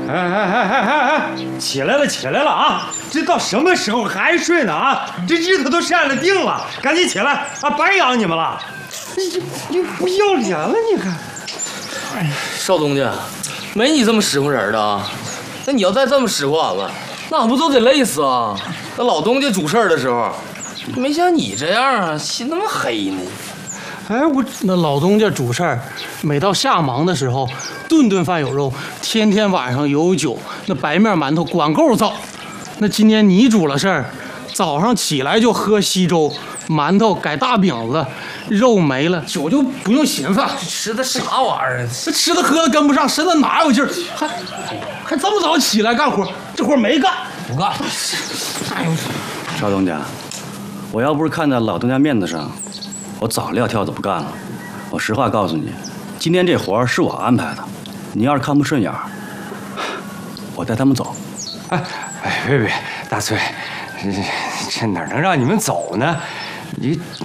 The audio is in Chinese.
哎，起来了啊！这到什么时候还睡呢啊？这日子都晒了定了，赶紧起来啊！白养你们了！你不要脸了，你看！ 少东家，没你这么使唤人的啊！那你要再这么使唤俺们，那俺不都得累死啊？那老东家主事儿的时候，没像你这样啊，心那么黑呢。 哎，那老东家主事儿，每到下忙的时候，顿顿饭有肉，天天晚上有酒，那白面馒头管够造。那今天你主了事儿，早上起来就喝稀粥，馒头改大饼子，肉没了，酒就不用寻思。 吃的啥玩意儿？ 这吃的喝的跟不上，身子哪有劲儿？还这么早起来干活，这活没干， 不干。 哎呦， 少东家，我要不是看在老东家面子上，我早撂挑子不干了。我实话告诉你，今天这活是我安排的，你要是看不顺眼，我带他们走。 别，大崔，这哪能让你们走呢？你